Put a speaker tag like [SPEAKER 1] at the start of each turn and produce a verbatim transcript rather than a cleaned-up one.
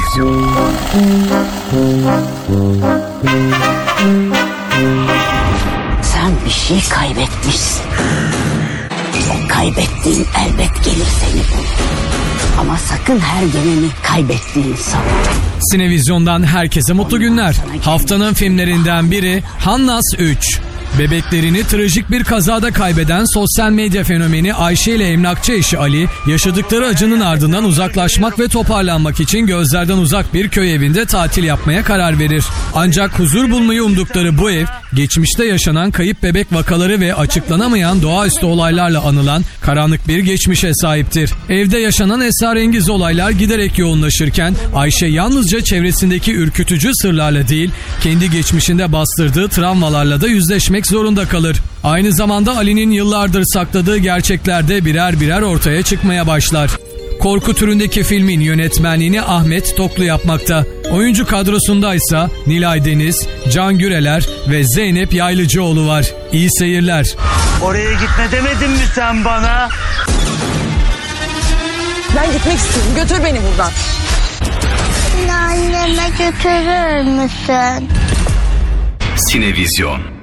[SPEAKER 1] Sinevizyon.
[SPEAKER 2] Sen bir şey kaybetmişsin. O kaybettiğin elbet gelir seni bulur. Ama sakın her geleni kaybettiğin sanma.
[SPEAKER 3] Sinevizyon'dan herkese mutlu günler. Haftanın filmlerinden biri Hannas üç. Bebeklerini trajik bir kazada kaybeden sosyal medya fenomeni Ayşe ile emlakçı eşi Ali, yaşadıkları acının ardından uzaklaşmak ve toparlanmak için gözlerden uzak bir köy evinde tatil yapmaya karar verir. Ancak huzur bulmayı umdukları bu ev, geçmişte yaşanan kayıp bebek vakaları ve açıklanamayan doğaüstü olaylarla anılan karanlık bir geçmişe sahiptir. Evde yaşanan esrarengiz olaylar giderek yoğunlaşırken Ayşe yalnızca çevresindeki ürkütücü sırlarla değil, kendi geçmişinde bastırdığı travmalarla da yüzleşmek zorunda kalır. Aynı zamanda Ali'nin yıllardır sakladığı gerçekler de birer birer ortaya çıkmaya başlar. Korku türündeki filmin yönetmenliğini Ahmet Toklu yapmakta. Oyuncu kadrosundaysa Nilay Deniz, Can Güreler ve Zeynep Yaylıcıoğlu var. İyi seyirler.
[SPEAKER 4] Oraya gitme demedin mi sen bana?
[SPEAKER 5] Ben gitmek istiyorum. Götür beni buradan.
[SPEAKER 6] Beni anneme götürür müsün?
[SPEAKER 1] Sinevizyon.